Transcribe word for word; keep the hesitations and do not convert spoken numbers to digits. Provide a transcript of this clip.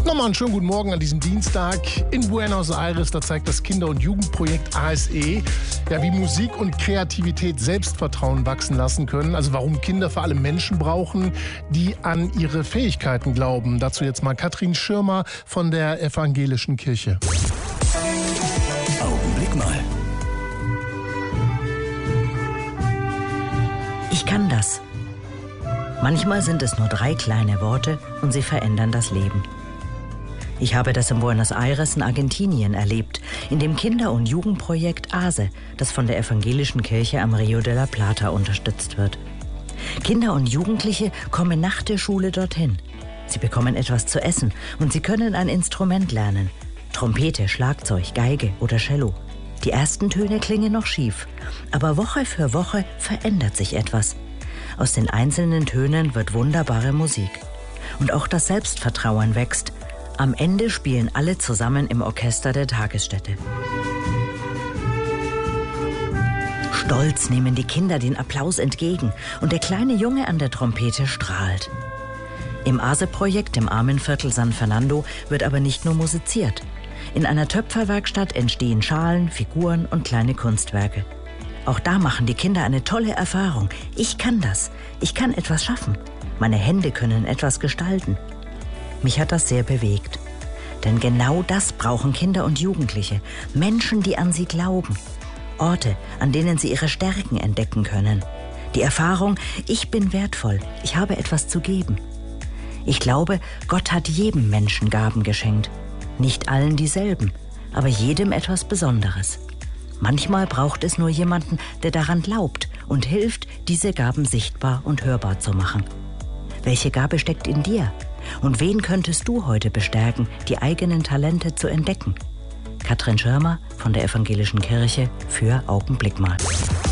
Nochmal einen schönen guten Morgen an diesem Dienstag in Buenos Aires. Da zeigt das Kinder- und Jugendprojekt A S E, ja, wie Musik und Kreativität Selbstvertrauen wachsen lassen können. Also warum Kinder vor allem Menschen brauchen, die an ihre Fähigkeiten glauben. Dazu jetzt mal Katrin Schirmer von der Evangelischen Kirche. Augenblick mal. Ich kann das. Manchmal sind es nur drei kleine Worte und sie verändern das Leben. Ich habe das in Buenos Aires in Argentinien erlebt, in dem Kinder- und Jugendprojekt A S E, das von der Evangelischen Kirche am Rio de la Plata unterstützt wird. Kinder und Jugendliche kommen nach der Schule dorthin. Sie bekommen etwas zu essen und sie können ein Instrument lernen. Trompete, Schlagzeug, Geige oder Cello. Die ersten Töne klingen noch schief, aber Woche für Woche verändert sich etwas. Aus den einzelnen Tönen wird wunderbare Musik. Und auch das Selbstvertrauen wächst. Am Ende spielen alle zusammen im Orchester der Tagesstätte. Stolz nehmen die Kinder den Applaus entgegen und der kleine Junge an der Trompete strahlt. Im A S E-Projekt im Armenviertel San Fernando wird aber nicht nur musiziert. In einer Töpferwerkstatt entstehen Schalen, Figuren und kleine Kunstwerke. Auch da machen die Kinder eine tolle Erfahrung. Ich kann das. Ich kann etwas schaffen. Meine Hände können etwas gestalten. Mich hat das sehr bewegt. Denn genau das brauchen Kinder und Jugendliche. Menschen, die an sie glauben. Orte, an denen sie ihre Stärken entdecken können. Die Erfahrung, ich bin wertvoll, ich habe etwas zu geben. Ich glaube, Gott hat jedem Menschen Gaben geschenkt. Nicht allen dieselben, aber jedem etwas Besonderes. Manchmal braucht es nur jemanden, der daran glaubt und hilft, diese Gaben sichtbar und hörbar zu machen. Welche Gabe steckt in dir? Und wen könntest du heute bestärken, die eigenen Talente zu entdecken? Katrin Schirmer von der Evangelischen Kirche für Augenblick mal.